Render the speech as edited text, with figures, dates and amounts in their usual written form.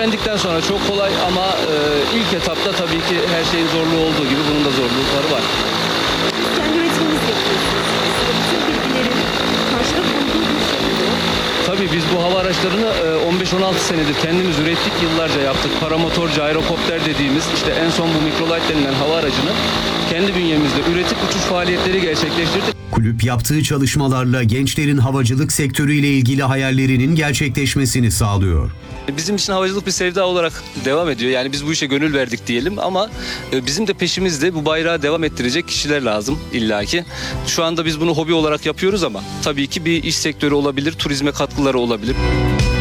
öğrendikten sonra çok kolay ama ilk etapta tabii ki her şeyin zorluğu olduğu gibi bunun da zorlukları var. Kendi üretiminizi yapıyorsunuz. Bütün bilgilerin karşılık bulduğu bir şey bu. Tabii biz bu hava araçlarını 15-16 senedir kendimiz ürettik, yıllarca yaptık. Paramotor, gyrokopter dediğimiz işte en son bu microlight denilen hava aracını kendi bünyemizde üretip uçuş faaliyetleri gerçekleştirdik. Kulüp yaptığı çalışmalarla gençlerin havacılık sektörüyle ilgili hayallerinin gerçekleşmesini sağlıyor. Bizim için havacılık bir sevda olarak devam ediyor. Yani biz bu işe gönül verdik diyelim ama bizim de peşimizde bu bayrağı devam ettirecek kişiler lazım illaki. Şu anda biz bunu hobi olarak yapıyoruz ama tabii ki bir iş sektörü olabilir, turizme katkıları olabilir.